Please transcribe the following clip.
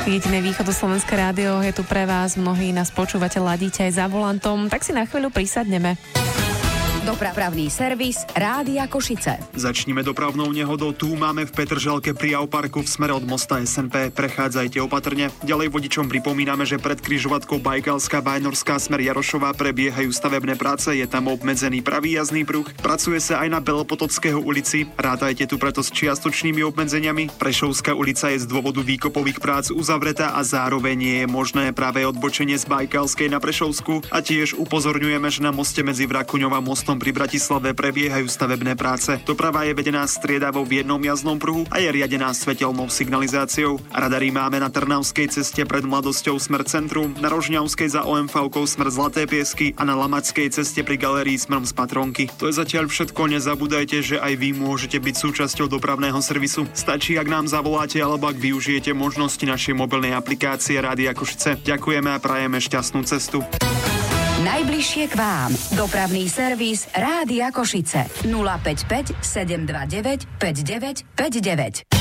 Jediné východoslovenské rádio je tu pre vás. Mnohí nás počúvate, ladíte aj za volantom, tak si na chvíľu prisadneme. Dopravný servis Rádia Košice. Začnime dopravnou nehodou. Tu máme v Petržalke pri Auparku v smere od mosta SNP. Prechádzajte opatrne. Ďalej vodičom pripomíname, že pred križovatkou Bajkalská Vajnorská smer Jarošová prebiehajú stavebné práce. Je tam obmedzený pravý jazdný pruh. Pracuje sa aj na Belopotockého ulici. Rátajte tu preto s čiastočnými obmedzeniami. Prešovská ulica je z dôvodu výkopových prác uzavretá a zároveň nie je možné práve odbočenie z Bajkalskej na Prešovsku. A tiež upozorňujeme, že na moste medzi Vrakuňou a mostom pri Bratislave prebiehajú stavebné práce. Doprava je vedená striedavo v jednom jazdnom pruhu a je riadená svetelnou signalizáciou. Radary máme na Trnavskej ceste pred Mladosťou smer centrum, na Rožňavskej za OMV-kou smer Zlaté Piesky a na Lamačskej ceste pri galérii smerom z Patronky. To je zatiaľ všetko. Nezabúdajte, že aj vy môžete byť súčasťou dopravného servisu. Stačí, ak nám zavoláte alebo ak využijete možnosti našej mobilnej aplikácie Rádia Košice. Ďakujeme a prajeme šťastnú cestu. Najbližšie k vám. Dopravný servis Rádia Košice. 055 729 5959.